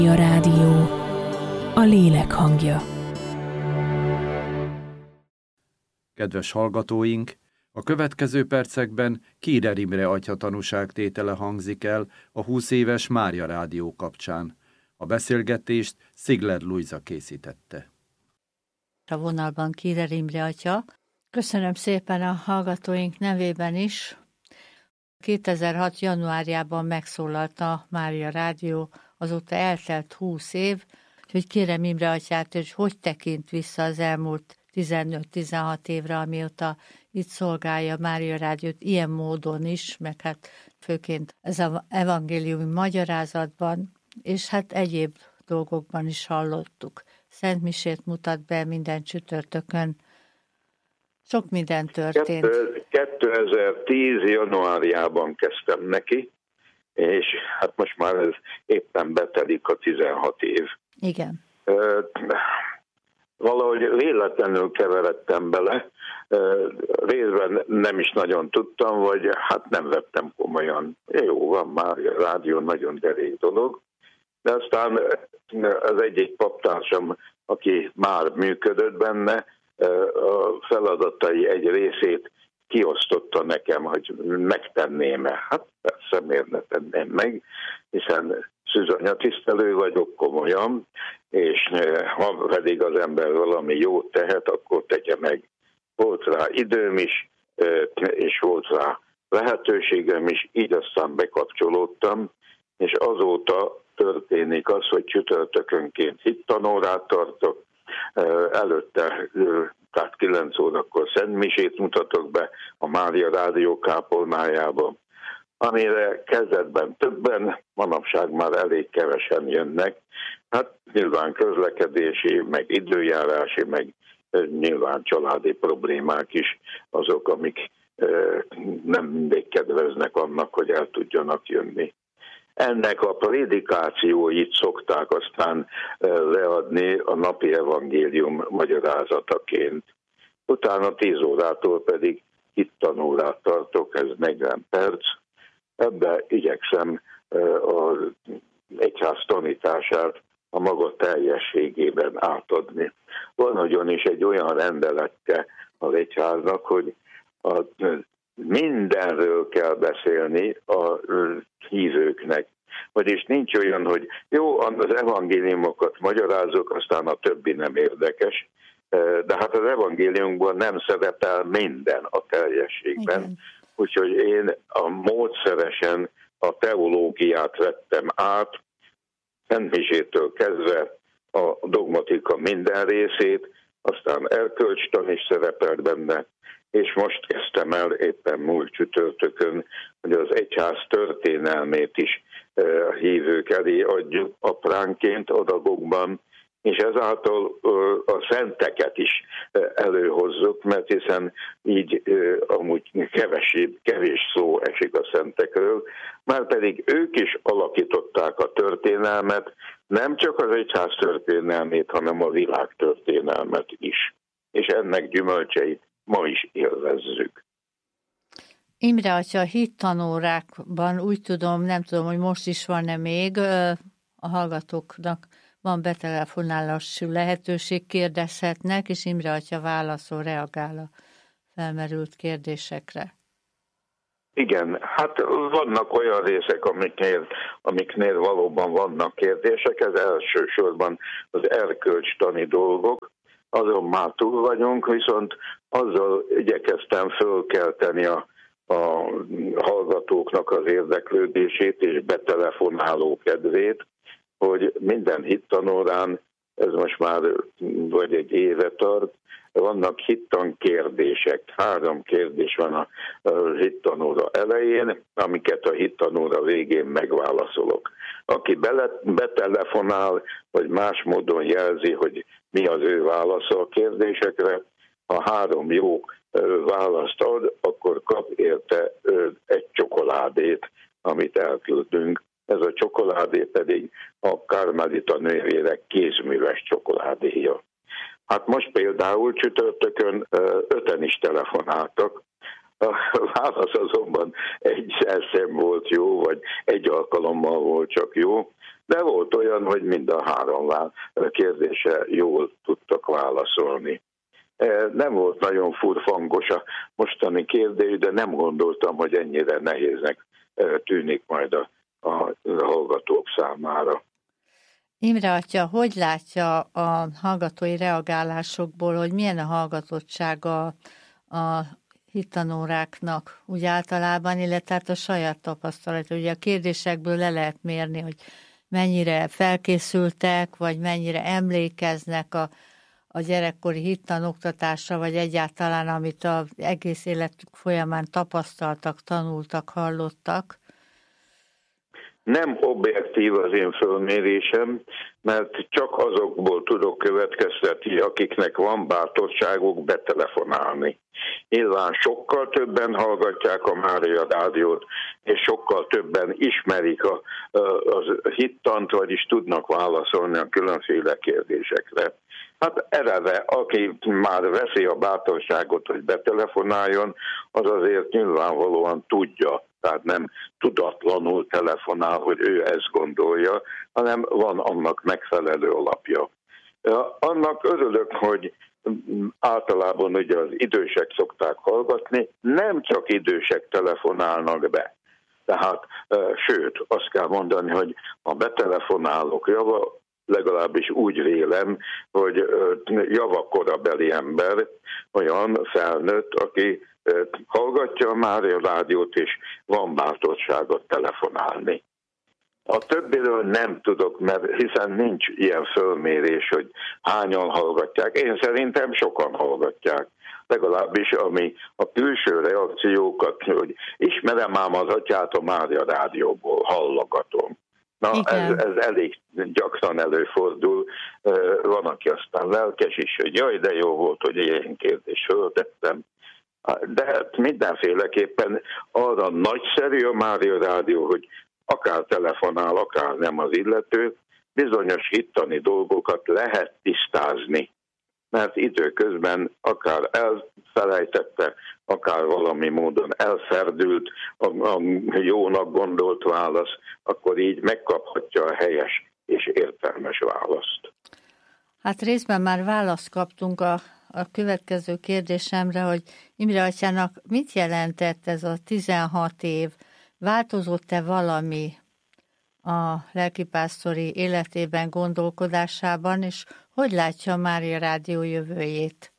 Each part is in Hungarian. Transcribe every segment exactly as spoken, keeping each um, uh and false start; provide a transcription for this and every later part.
A rádió, a lélek hangja. Kedves hallgatóink, a következő percekben Kéder Imre atya tanúságtétele hangzik el a húsz éves Mária Rádió kapcsán. A beszélgetést Szigler Lujza készítette. A vonalban Kéder Imre atya. Köszönöm szépen a hallgatóink nevében is. kétezer-hat. januárjában megszólalt a Mária Rádió, azóta eltelt húsz év, hogy kérem Imre atyát, hogy hogy tekint vissza az elmúlt tizenöt-tizenhat évre, amióta itt szolgálja Mária Rádiót ilyen módon is, meg hát főként ez az evangéliumi magyarázatban, és hát egyéb dolgokban is hallottuk. Szentmisét mutat be minden csütörtökön. Sok minden történt. kétezer-tíz. januárjában kezdtem neki, és hát most már ez éppen betelik a tizenhat év. Igen. Valahogy véletlenül keveredtem bele, részben nem is nagyon tudtam, vagy hát nem vettem komolyan. Jó, van már a rádió, nagyon derék dolog, de aztán az egyik paptársam, aki már működött benne, a feladatai egy részét kiosztotta nekem, hogy megtenném-e. Hát persze, miért ne tenném meg, hiszen szűzanyatisztelő vagyok komolyan, és ha pedig az ember valami jót tehet, akkor tegye meg. Volt rá időm is, és volt rá lehetőségem is, így aztán bekapcsolódtam, és azóta történik az, hogy csütörtökönként hittanórát tartok, előtte, tehát kilenc órakor szentmisét mutatok be a Mária Rádió kápolnájába, amire kezdetben többen, manapság már elég kevesen jönnek. Hát nyilván közlekedési, meg időjárási, meg nyilván családi problémák is azok, amik nem mindig kedveznek annak, hogy el tudjanak jönni. Ennek a prédikációit szokták aztán leadni a napi evangélium magyarázataként. Utána tíz órától pedig hittanórát tartok, ez negyven perc. Ebbe igyekszem az egyház tanítását a maga teljességében átadni. Van ugyanis egy olyan rendelete az egyháznak, hogy a mindenről kell beszélni a hívőknek. Vagyis nincs olyan, hogy jó, az evangéliumokat magyarázok, aztán a többi nem érdekes, de hát az evangéliumban nem szerepel minden a teljességben. Igen. Úgyhogy én a módszeresen a teológiát vettem át, szentmisétől kezdve a dogmatika minden részét, aztán erkölcstan is szerepelt benne, és most kezdtem el éppen múlt csütörtökön, hogy az egyház történelmét is a hívők elé adjuk apránként adagokban, és ezáltal a szenteket is előhozzuk, mert hiszen így amúgy kevesebb, kevés szó esik a szentekről, már pedig ők is alakították a történelmet, nem csak az egyház történelmét, hanem a világ történelmet is. És ennek gyümölcseit ma is élvezzük. Imre atya, a hittanórákban úgy tudom, nem tudom, hogy most is van-e még, a hallgatóknak van betelefonálási lehetőség, kérdezhetnek, és Imre atya válaszol, reagál a felmerült kérdésekre. Igen, hát vannak olyan részek, amiknél, amiknél valóban vannak kérdések, ez elsősorban az erkölcstani dolgok, azon már túl vagyunk, viszont azzal igyekeztem fölkelteni a, a hallgatóknak az érdeklődését és betelefonáló kedvét, hogy minden hittanórán, ez most már vagy egy éve tart, vannak hittan kérdések. Három kérdés van a hittanóra elején, amiket a hittanóra végén megválaszolok. Aki bele, betelefonál, vagy más módon jelzi, hogy mi az ő válasza a kérdésekre, ha három jó választ ad, akkor kap érte egy csokoládét, amit elküldünk. Ez a csokoládé pedig a Karmelita nővérek kézműves csokoládéja. Hát most például csütörtökön öten is telefonáltak. A válasz azonban egy sem volt jó, vagy egy alkalommal volt csak jó, de volt olyan, hogy mind a három kérdése jól tudtak válaszolni. Nem volt nagyon furfangos a mostani kérdés, de nem gondoltam, hogy ennyire nehéznek tűnik majd a, a hallgatók számára. Imre atya, hogy látja a hallgatói reagálásokból, hogy milyen a hallgatottsága a hittanóráknak úgy általában, illetve hát a saját tapasztalat. Ugye a kérdésekből le lehet mérni, hogy mennyire felkészültek, vagy mennyire emlékeznek a, a gyerekkori hittanoktatásra, vagy egyáltalán, amit az egész életük folyamán tapasztaltak, tanultak, hallottak. Nem objektív az én fölmérésem, mert csak azokból tudok következtetni, akiknek van bátorságuk betelefonálni. Nyilván sokkal többen hallgatják a Mária Rádiót, és sokkal többen ismerik a, a hittant, vagyis tudnak válaszolni a különféle kérdésekre. Hát erre, aki már veszi a bátorságot, hogy betelefonáljon, az azért nyilvánvalóan tudja. Tehát nem tudatlanul telefonál, hogy ő ezt gondolja, hanem van annak megfelelő alapja. Annak örülök, hogy általában ugye az idősek szokták hallgatni, nem csak idősek telefonálnak be. Tehát, sőt, azt kell mondani, hogy a betelefonálók java, legalábbis úgy vélem, hogy javakorabeli ember, olyan felnőtt, aki hallgatja a Mária Rádiót, és van bátorságot telefonálni. A többiről nem tudok, mert hiszen nincs ilyen fölmérés, hogy hányan hallgatják. Én szerintem sokan hallgatják. Legalábbis ami a külső reakciókat, hogy ismerem ám az atyát a Mária Rádióból, hallogatom. Na, ez, ez elég gyakran előfordul. Van, aki aztán lelkes is, hogy jaj, de jó volt, hogy ilyen kérdést föltettem. De mindenféleképpen arra nagyszerű a Mária Rádió, hogy akár telefonál, akár nem az illető, bizonyos hittani dolgokat lehet tisztázni, mert időközben akár elfelejtette, akár valami módon elferdült a, a jónak gondolt válasz, akkor így megkaphatja a helyes és értelmes választ. Hát részben már választ kaptunk a, a következő kérdésemre, hogy Imre atyának mit jelentett ez a tizenhat év? Változott-e valami a lelkipásztori életében, gondolkodásában, és hogy látja a Mária Rádió jövőjét?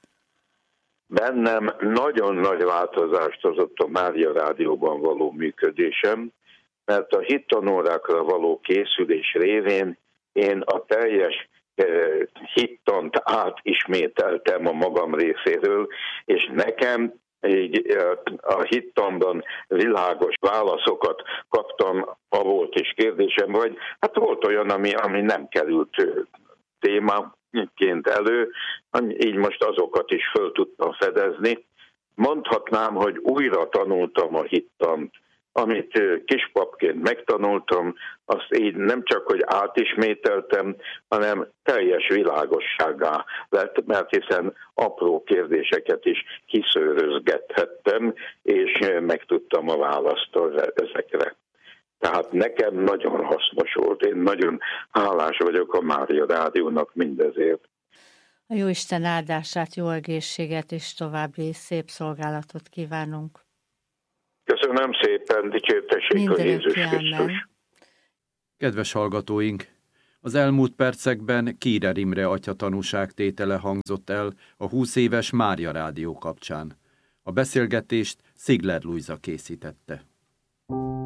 Bennem nagyon nagy változást hozott a Mária Rádióban való működésem, mert a hittanórákra való készülés révén én a teljes hittant átismételtem a magam részéről, és nekem így a hittamban világos válaszokat kaptam, ha volt is kérdésem, vagy hát volt olyan, ami, ami nem került témaként elő, így most azokat is föl tudtam fedezni. Mondhatnám, hogy újra tanultam a hittant, amit kispapként megtanultam, azt így nem csak, hogy átismételtem, hanem teljes világosságá lett, mert hiszen apró kérdéseket is kiszőrözgethettem, és megtudtam a választ ezekre. Tehát nekem nagyon hasznos volt, én nagyon hálás vagyok a Mária Rádiónak mindezért. A Jóisten áldását, jó egészséget és további szép szolgálatot kívánunk. Köszönöm szépen, dicsértessék a Jézus Krisztus. Kedves hallgatóink! Az elmúlt percekben Kírer Imre atya tanúságtétele hangzott el a húsz éves Mária Rádió kapcsán. A beszélgetést Szigler Lujza készítette.